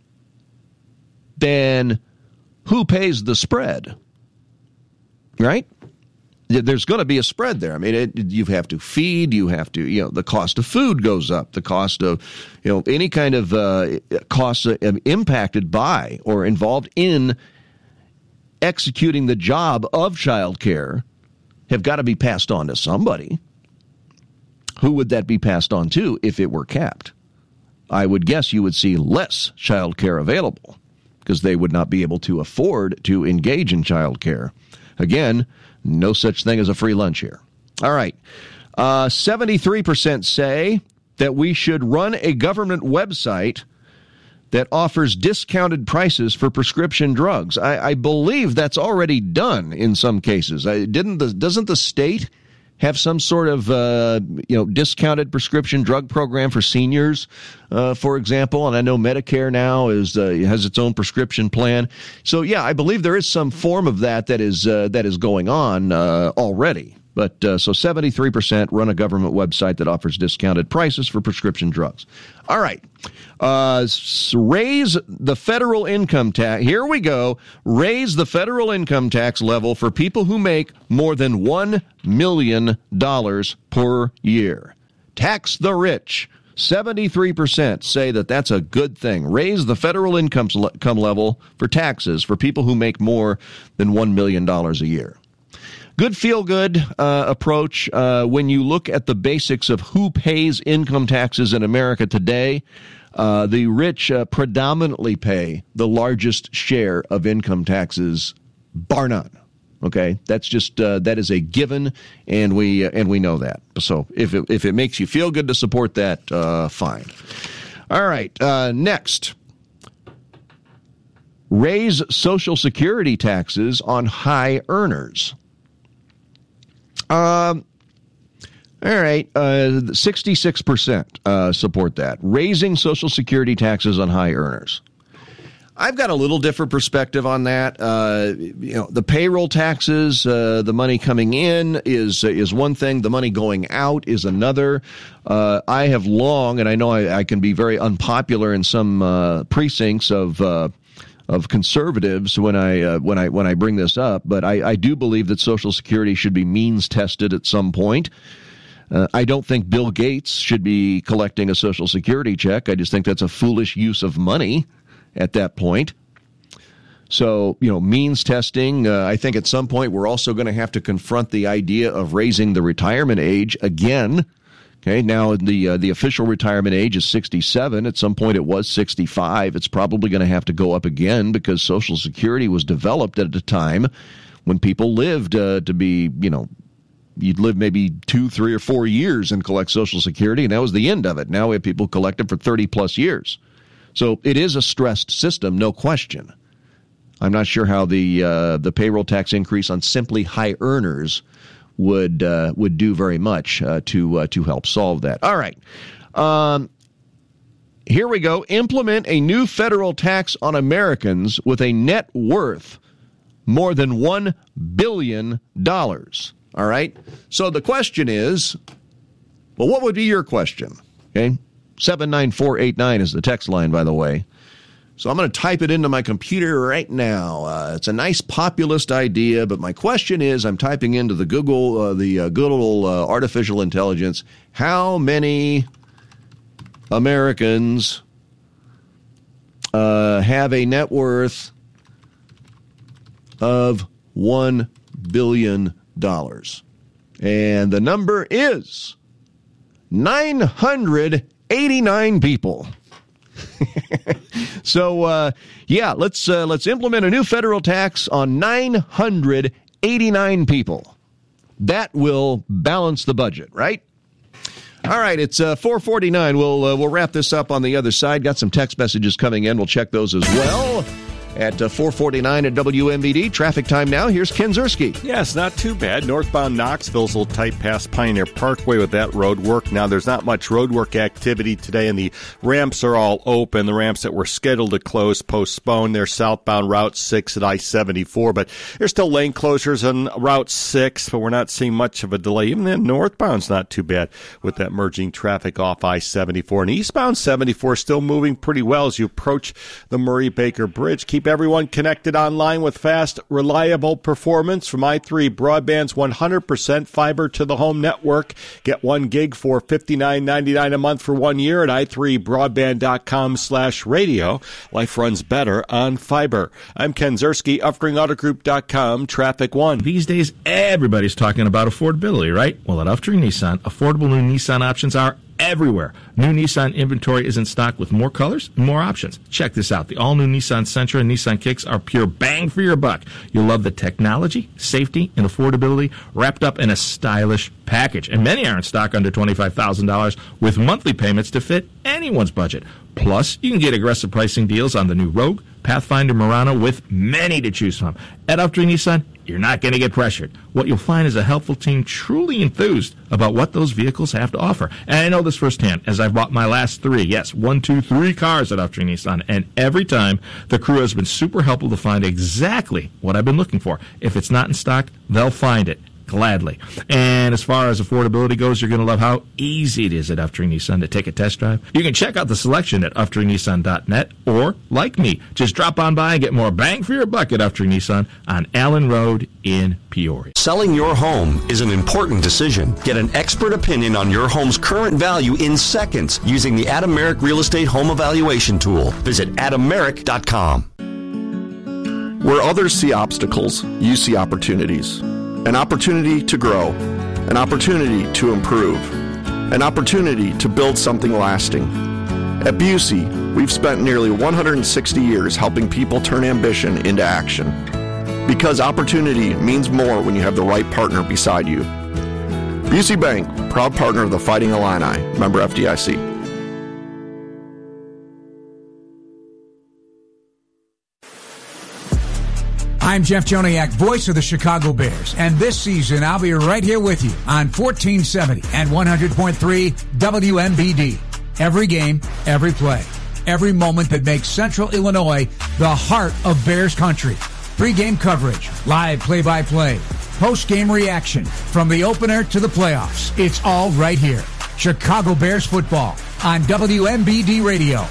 then who pays the spread? Right? There's going to be a spread there. I mean, it, you have to feed, you have to, you know, the cost of food goes up, the cost of, you know, any kind of uh, costs impacted by or involved in executing the job of child care have got to be passed on to somebody. Who would that be passed on to if it were capped? I would guess you would see less child care available because they would not be able to afford to engage in child care. Again, no such thing as a free lunch here. All right. Uh, seventy-three percent say that we should run a government website that offers discounted prices for prescription drugs. I, I believe that's already done in some cases. I, didn't the, doesn't the state have some sort of uh, you know discounted prescription drug program for seniors, uh, for example? And I know Medicare now is uh, has its own prescription plan. So yeah, I believe there is some form of that that is uh, that is going on uh, already. But uh, so seventy-three percent run a government website that offers discounted prices for prescription drugs. All right. Uh, raise the federal income tax. Here we go. Raise the federal income tax level for people who make more than one million dollars per year. Tax the rich. seventy-three percent say that that's a good thing. Raise the federal income income level for taxes for people who make more than one million dollars a year. Good feel-good uh, approach. Uh, when you look at the basics of who pays income taxes in America today, uh, the rich uh, predominantly pay the largest share of income taxes, bar none. Okay, that's just uh, that is a given, and we uh, and we know that. So if it, if it makes you feel good to support that, uh, fine. All right, uh, next. Raise Social Security taxes on high earners. Um, all right, uh, sixty-six percent uh, support that. Raising Social Security taxes on high earners. I've got a little different perspective on that. Uh, you know, the payroll taxes, uh, the money coming in is is one thing. The money going out is another. Uh, I have long, and I know I, I can be very unpopular in some uh, precincts of uh, of conservatives when I uh, when I when I bring this up, but I, I do believe that Social Security should be means tested at some point. Uh, I don't think Bill Gates should be collecting a Social Security check. I just think that's a foolish use of money at that point. So, you know, means testing. Uh, I think at some point we're also going to have to confront the idea of raising the retirement age again. Okay, now the uh, the official retirement age is sixty-seven. At some point it was sixty-five. It's probably going to have to go up again because Social Security was developed at a time when people lived uh, to be, you know, you'd live maybe two, three, or four years and collect Social Security, and that was the end of it. Now we have people collect it for thirty plus years. So it is a stressed system, no question. I'm not sure how the uh, the payroll tax increase on simply high earners would uh, would do very much uh, to uh, to help solve that. All right. Um, here we go. Implement a new federal tax on Americans with a net worth more than one billion dollars. All right. So the question is, well, what would be your question? Okay. seven nine four eight nine is the text line, by the way. So I'm going to type it into my computer right now. Uh, it's a nice populist idea, but my question is, I'm typing into the Google, uh, the uh, good old uh, artificial intelligence, how many Americans uh, have a net worth of one billion dollars? And the number is nine hundred eighty-nine people. So, uh, yeah, let's uh, let's implement a new federal tax on nine hundred eighty-nine people. That will balance the budget, right? All right, it's uh, four forty-nine. We'll uh, we'll wrap this up on the other side. Got some text messages coming in. We'll check those as well. At uh, four forty-nine at W M B D. Traffic time now. Here's Ken Ziersky. Yes, not too bad. Northbound Knoxville's a little tight past Pioneer Parkway with that road work. Now, there's not much road work activity today, and the ramps are all open. The ramps that were scheduled to close postponed. They're southbound Route six at I seventy-four, but there's still lane closures on Route six, but we're not seeing much of a delay. Even then, northbound's not too bad with that merging traffic off I seventy-four. And eastbound seventy-four still moving pretty well as you approach the Murray Baker Bridge. Keep everyone connected online with fast, reliable performance from i three Broadband's one hundred percent fiber to the home network. Get one gig for fifty-nine ninety-nine a month for one year at i three broadband dot com slash radio. Life runs better on fiber. I'm Ken Ziersky, Uffring Auto Group dot com, Traffic One. These days, everybody's talking about affordability, right? Well, at Uffring Nissan, affordable new Nissan options are everywhere. New Nissan inventory is in stock with more colors and more options. Check this out. The all-new Nissan Sentra and Nissan Kicks are pure bang for your buck. You'll love the technology, safety, and affordability wrapped up in a stylish package. And many are in stock under twenty-five thousand dollars with monthly payments to fit anyone's budget. Plus, you can get aggressive pricing deals on the new Rogue, Pathfinder, Murano, with many to choose from. At Uptree Nissan, you're not going to get pressured. What you'll find is a helpful team truly enthused about what those vehicles have to offer. And I know this firsthand, as I've bought my last three, yes, one, two, three cars at Uptree Nissan, and every time the crew has been super helpful to find exactly what I've been looking for. If it's not in stock, they'll find it. Gladly. And as far as affordability goes, you're going to love how easy it is at Uptree Nissan to take a test drive. You can check out the selection at uptree nissan dot net, or, like me, just drop on by and get more bang for your buck at Uptree Nissan on Allen Road in Peoria. Selling your home is an important decision. Get an expert opinion on your home's current value in seconds using the Adam Merrick Real Estate Home Evaluation Tool. Visit adam merrick dot com. Where others see obstacles, you see opportunities. An opportunity to grow, an opportunity to improve, an opportunity to build something lasting. At Busey, we've spent nearly one hundred sixty years helping people turn ambition into action. Because opportunity means more when you have the right partner beside you. Busey Bank, proud partner of the Fighting Illini, member F D I C. I'm Jeff Joniak, voice of the Chicago Bears, and this season I'll be right here with you on fourteen seventy and one hundred point three W M B D. Every game, every play, every moment that makes Central Illinois the heart of Bears country. Pre-game coverage, live play-by-play, post-game reaction, from the opener to the playoffs. It's all right here. Chicago Bears football on W M B D Radio.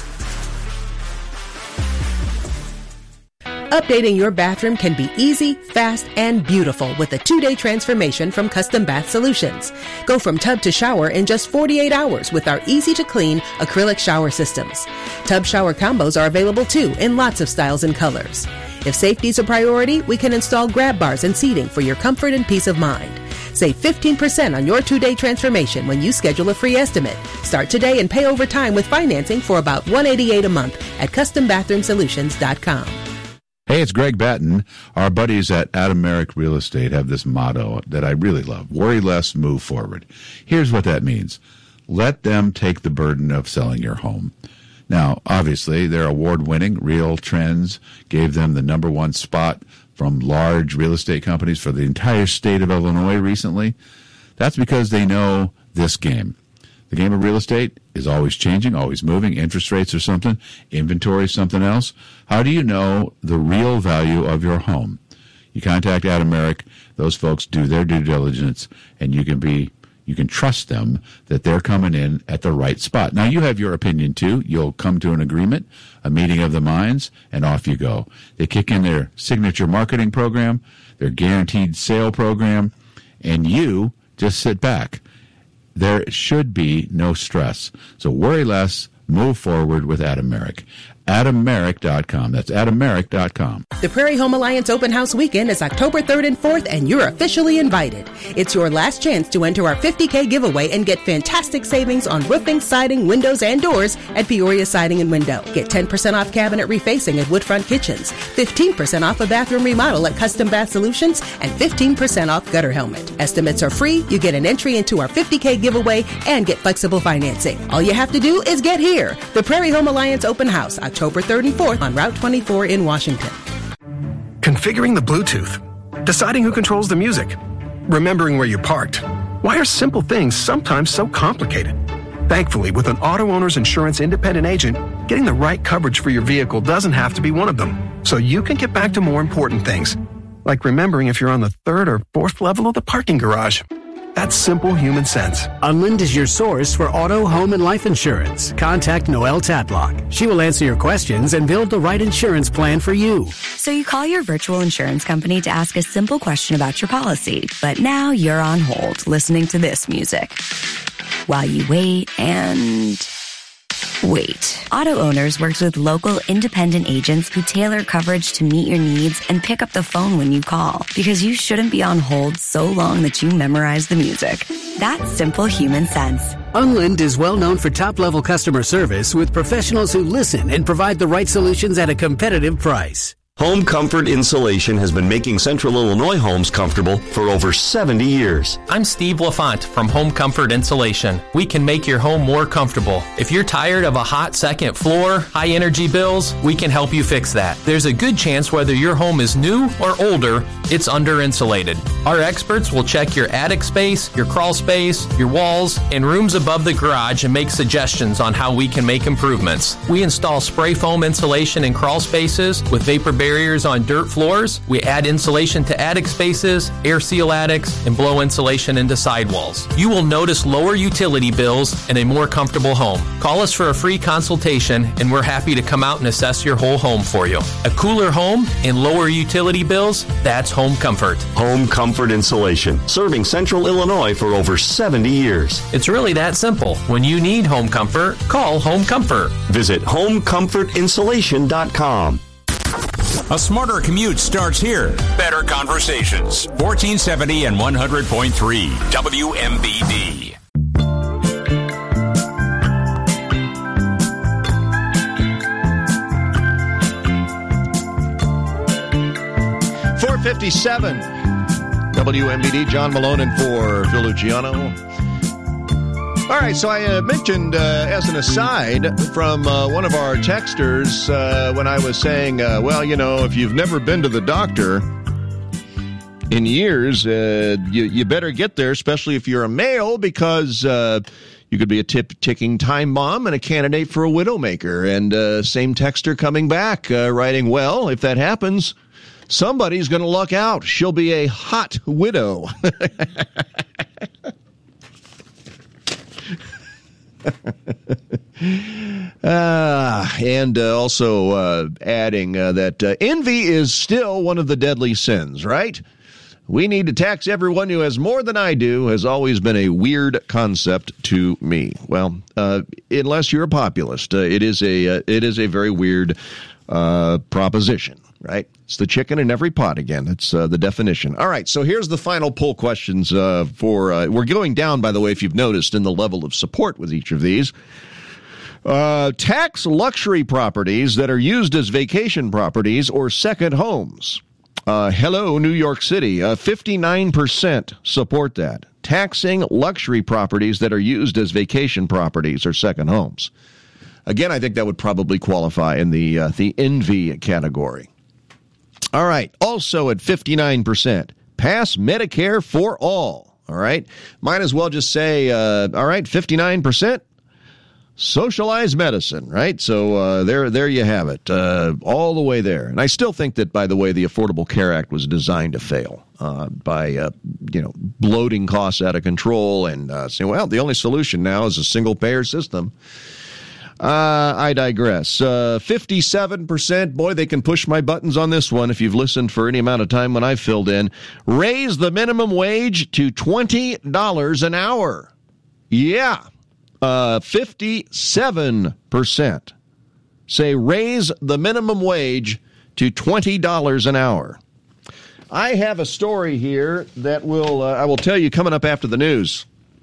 Updating your bathroom can be easy, fast, and beautiful with a two-day transformation from Custom Bath Solutions. Go from tub to shower in just forty-eight hours with our easy-to-clean acrylic shower systems. Tub shower combos are available too in lots of styles and colors. If safety's a priority, we can install grab bars and seating for your comfort and peace of mind. Save fifteen percent on your two-day transformation when you schedule a free estimate. Start today and pay over time with financing for about one hundred eighty-eight dollars a month at custom bathroom solutions dot com. Hey, it's Greg Batten. Our buddies at Adam Merrick Real Estate have this motto that I really love. Worry less, move forward. Here's what that means. Let them take the burden of selling your home. Now, obviously, they're award-winning. Real Trends gave them the number one spot from large real estate companies for the entire state of Illinois recently. That's because they know this game. The game of real estate is always changing, always moving. Interest rates are something, inventory is something else. How do you know the real value of your home? You contact Adam Merrick. Those folks do their due diligence, and you can be you can trust them that they're coming in at the right spot. Now, you have your opinion, too. You'll come to an agreement, a meeting of the minds, and off you go. They kick in their signature marketing program, their guaranteed sale program, and you just sit back. There should be no stress. So worry less, move forward with Adam Merrick. adam merrick dot com. That's adam merrick dot com. The Prairie Home Alliance Open House Weekend is October third and fourth, and you're officially invited. It's your last chance to enter our fifty K giveaway and get fantastic savings on roofing, siding, windows, and doors at Peoria Siding and Window. Get ten percent off cabinet refacing at Woodfront Kitchens, fifteen percent off a bathroom remodel at Custom Bath Solutions, and fifteen percent off gutter helmet. Estimates are free. You get an entry into our fifty K giveaway and get flexible financing. All you have to do is get here. The Prairie Home Alliance Open House, October third and fourth on Route twenty-four in Washington. Configuring the Bluetooth, deciding who controls the music, remembering where you parked. Why are simple things sometimes so complicated? Thankfully, with an auto owner's insurance independent agent, getting the right coverage for your vehicle doesn't have to be one of them. So you can get back to more important things, like remembering if you're on the third or fourth level of the parking garage. That's simple human sense. Unlind is your source for auto, home, and life insurance. Contact Noelle Tatlock. She will answer your questions and build the right insurance plan for you. So you call your virtual insurance company to ask a simple question about your policy, but now you're on hold listening to this music. While you wait and... Wait. Auto Owners works with local independent agents who tailor coverage to meet your needs and pick up the phone when you call, because you shouldn't be on hold so long that you memorize the music. That's simple human sense. Unlind is well known for top-level customer service with professionals who listen and provide the right solutions at a competitive price. Home Comfort Insulation has been making Central Illinois homes comfortable for over seventy years. I'm Steve LaFont from Home Comfort Insulation. We can make your home more comfortable. If you're tired of a hot second floor, high energy bills, we can help you fix that. There's a good chance whether your home is new or older, it's under insulated. Our experts will check your attic space, your crawl space, your walls, and rooms above the garage and make suggestions on how we can make improvements. We install spray foam insulation in crawl spaces with vapor barriers on dirt floors. We add insulation to attic spaces, air seal attics, and blow insulation into sidewalls. You will notice lower utility bills and a more comfortable home. Call us for a free consultation, and we're happy to come out and assess your whole home for you. A cooler home and lower utility bills, that's Home Comfort. Home Comfort Insulation, serving Central Illinois for over seventy years. It's really that simple. When you need home comfort, call Home Comfort. Visit home comfort insulation dot com. A smarter commute starts here. Better conversations. fourteen seventy and one hundred point three W M B D. four fifty-seven W M B D, John Malone in for Phil Luciano. All right, so I uh, mentioned uh, as an aside from uh, one of our texters uh, when I was saying, uh, well, you know, if you've never been to the doctor in years, uh, you, you better get there, especially if you're a male, because uh, you could be a tip ticking time bomb and a candidate for a widowmaker. And uh, same texter coming back, uh, writing, well, if that happens, somebody's going to luck out. She'll be a hot widow. uh, and uh, also uh, adding uh, that uh, envy is still one of the deadly sins, right? We need to tax everyone who has more than I do has always been a weird concept to me. Well, uh, unless you're a populist, uh, it is a uh, it is a very weird uh, proposition, right? It's the chicken in every pot again. It's uh, the definition. All right, so here's the final poll questions uh, for... Uh, we're going down, by the way, if you've noticed, in the level of support with each of these. Uh, tax luxury properties that are used as vacation properties or second homes. Uh, hello, New York City. Uh, fifty-nine percent support that. Taxing luxury properties that are used as vacation properties or second homes. Again, I think that would probably qualify in the uh, the envy category. All right. Also at fifty-nine percent, pass Medicare for all. All right. Might as well just say, uh, all right, fifty-nine percent, socialized medicine, right? So uh, there there you have it, uh, all the way there. And I still think that, by the way, the Affordable Care Act was designed to fail uh, by, uh, you know, bloating costs out of control and uh, saying, well, the only solution now is a single-payer system. Uh, I digress. Uh, fifty-seven percent, boy, they can push my buttons on this one if you've listened for any amount of time when I filled in. Raise the minimum wage to twenty dollars an hour. Yeah. Uh, fifty-seven percent say raise the minimum wage to twenty dollars an hour. I have a story here that will, uh, I will tell you coming up after the news.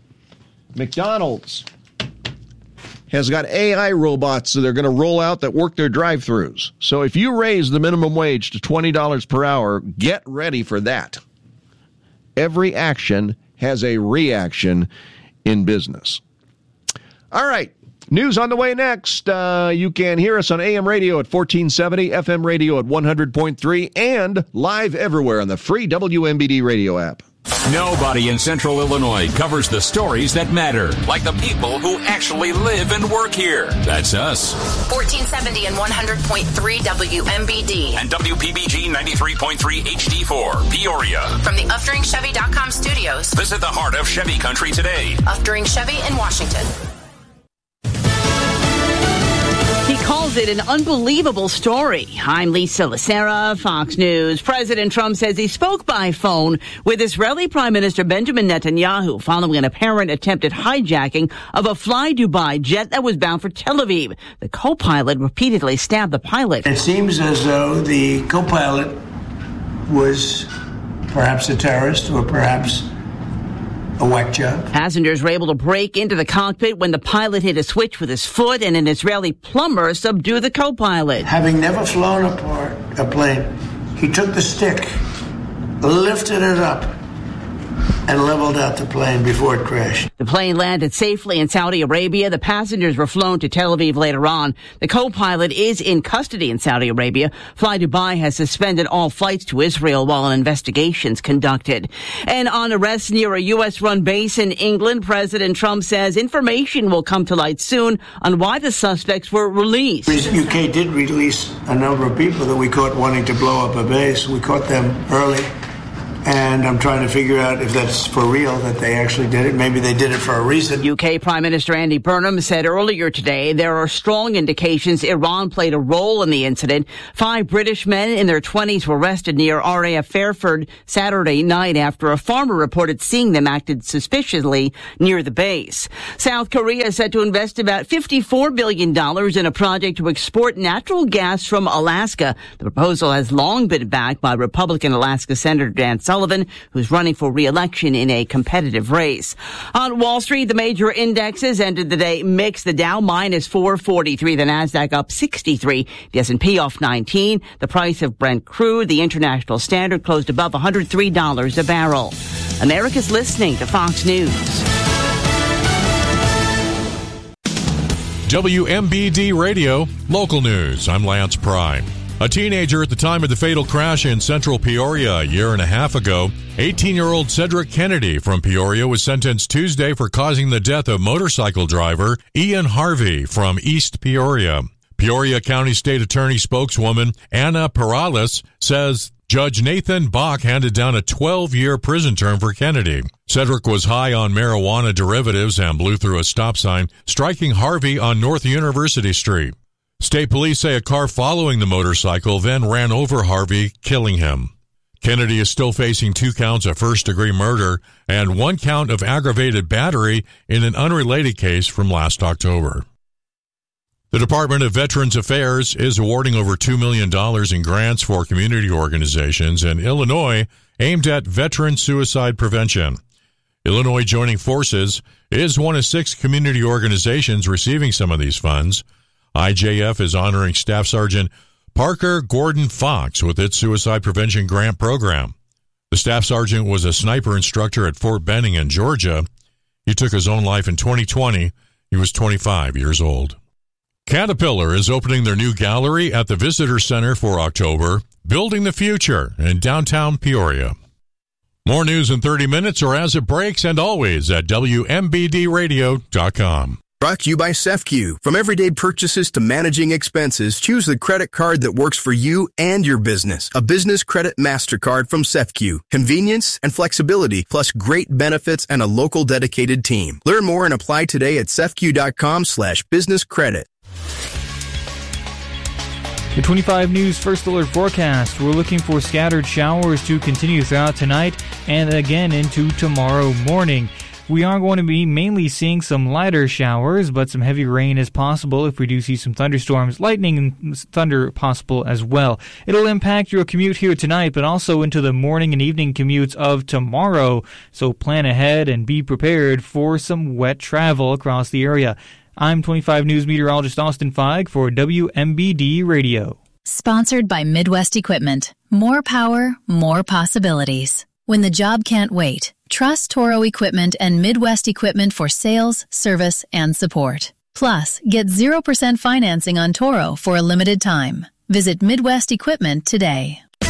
McDonald's has got A I robots that they're going to roll out that work their drive-thrus. So if you raise the minimum wage to twenty dollars per hour, get ready for that. Every action has a reaction in business. All right, news on the way next. Uh, you can hear us on A M radio at fourteen seventy, F M radio at one hundred point three, and live everywhere on the free W M B D radio app. Nobody in Central Illinois covers the stories that matter, like the people who actually live and work here. That's us. fourteen seventy and one hundred point three W M B D. And W P B G ninety-three point three H D four, Peoria. From the Uftring Chevy dot com studios. Visit the heart of Chevy country today. Uftring Chevy in Washington. He calls it an unbelievable story. I'm Lisa Lacera, Fox News. President Trump says he spoke by phone with Israeli Prime Minister Benjamin Netanyahu following an apparent attempted hijacking of a Fly Dubai jet that was bound for Tel Aviv. The co-pilot repeatedly stabbed the pilot. It seems as though the co-pilot was perhaps a terrorist or perhaps a whack job. Passengers were able to break into the cockpit when the pilot hit a switch with his foot and an Israeli plumber subdued the co-pilot. Having never flown a, part, a plane, he took the stick, lifted it up, and leveled out the plane before it crashed. The plane landed safely in Saudi Arabia. The passengers were flown to Tel Aviv later on. The co-pilot is in custody in Saudi Arabia. Fly Dubai has suspended all flights to Israel while an investigation is conducted. And on arrests near a U S-run base in England, President Trump says information will come to light soon on why the suspects were released. The U K did release a number of people that we caught wanting to blow up a base. We caught them early. And I'm trying to figure out if that's for real, that they actually did it. Maybe they did it for a reason. U K Prime Minister Andy Burnham said earlier today there are strong indications Iran played a role in the incident. Five British men in their twenties were arrested near R A F Fairford Saturday night after a farmer reported seeing them acted suspiciously near the base. South Korea is set to invest about fifty-four billion dollars in a project to export natural gas from Alaska. The proposal has long been backed by Republican Alaska Senator Dan Sullivan, who's running for re-election in a competitive race. On Wall Street, the major indexes ended the day mixed. The Dow minus four forty-three, the Nasdaq up sixty-three, the S and P off nineteen. The price of Brent crude, the International Standard, closed above one hundred three dollars a barrel. America's listening to Fox News. W M B D Radio, local news. I'm Lance Prime. A teenager at the time of the fatal crash in central Peoria a year and a half ago, eighteen-year-old Cedric Kennedy from Peoria was sentenced Tuesday for causing the death of motorcycle driver Ian Harvey from East Peoria. Peoria County State Attorney spokeswoman Anna Perales says Judge Nathan Bach handed down a twelve-year prison term for Kennedy. Cedric was high on marijuana derivatives and blew through a stop sign, striking Harvey on North University Street. State police say a car following the motorcycle then ran over Harvey, killing him. Kennedy is still facing two counts of first-degree murder and one count of aggravated battery in an unrelated case from last October. The Department of Veterans Affairs is awarding over two million dollars in grants for community organizations in Illinois aimed at veteran suicide prevention. Illinois Joining Forces is one of six community organizations receiving some of these funds. I J F is honoring Staff Sergeant Parker Gordon Fox with its suicide prevention grant program. The staff sergeant was a sniper instructor at Fort Benning in Georgia. He took his own life in twenty twenty. He was twenty-five years old. Caterpillar is opening their new gallery at the Visitor Center for October, Building the Future in downtown Peoria. More news in thirty minutes or as it breaks, and always at W M B D radio dot com. Brought to you by SEFCU. From everyday purchases to managing expenses, choose the credit card that works for you and your business. A business credit MasterCard from SEFCU. Convenience and flexibility, plus great benefits and a local dedicated team. Learn more and apply today at sefcu.com slash business credit. The twenty-five News First Alert forecast. We're looking for scattered showers to continue throughout tonight and again into tomorrow morning. We are going to be mainly seeing some lighter showers, but some heavy rain is possible if we do see some thunderstorms, lightning and thunder possible as well. It'll impact your commute here tonight, but also into the morning and evening commutes of tomorrow. So plan ahead and be prepared for some wet travel across the area. I'm twenty-five News meteorologist Austin Feig for W M B D Radio. Sponsored by Midwest Equipment. More power, more possibilities. When the job can't wait, trust Toro Equipment and Midwest Equipment for sales, service, and support. Plus, get zero percent financing on Toro for a limited time. Visit Midwest Equipment today.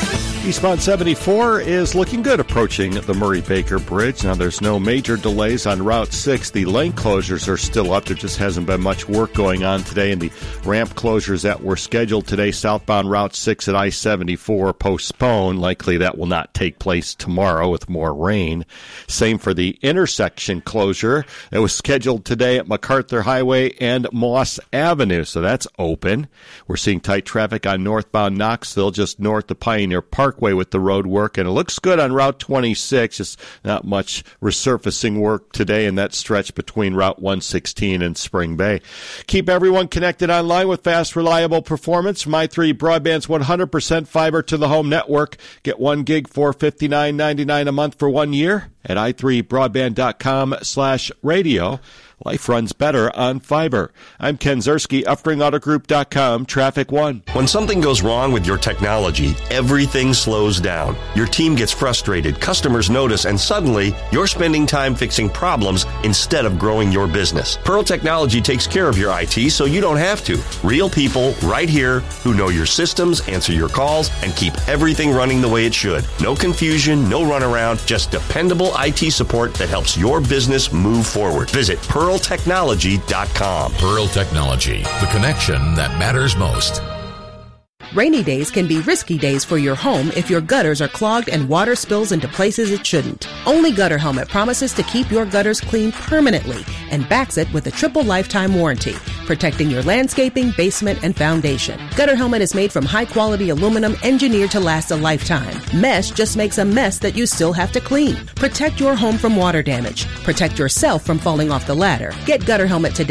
Eastbound seventy-four is looking good approaching the Murray-Baker Bridge. Now, there's no major delays on Route six. The lane closures are still up. There just hasn't been much work going on today, and the ramp closures that were scheduled today, southbound Route six at I seventy-four, postponed. Likely that will not take place tomorrow with more rain. Same for the intersection closure that was scheduled today at MacArthur Highway and Moss Avenue, so that's open. We're seeing tight traffic on northbound Knoxville, just north of Pioneer Parkway with the road work, and it looks good on Route twenty-six. Just not much resurfacing work today in that stretch between Route one sixteen and Spring Bay. Keep everyone connected online with fast, reliable performance from i three Broadband's one hundred percent fiber to the home network. Get one gig for fifty-nine ninety-nine a month for one year at i three broadband dot com slash radio. Life runs better on fiber. I'm Ken Zerski, Uffring Auto Group dot com, Traffic One. When something goes wrong with your technology, everything slows down. Your team gets frustrated, customers notice, and suddenly you're spending time fixing problems instead of growing your business. Pearl Technology takes care of your I T so you don't have to. Real people right here who know your systems, answer your calls, and keep everything running the way it should. No confusion, no runaround, just dependable I T support that helps your business move forward. Visit Pearl Technology dot com. Pearl Technology, the connection that matters most. Rainy days can be risky days for your home if your gutters are clogged and water spills into places it shouldn't. Only Gutter Helmet promises to keep your gutters clean permanently and backs it with a triple lifetime warranty, protecting your landscaping, basement, and foundation. Gutter Helmet is made from high-quality aluminum engineered to last a lifetime. Mesh just makes a mess that you still have to clean. Protect your home from water damage. Protect yourself from falling off the ladder. Get Gutter Helmet today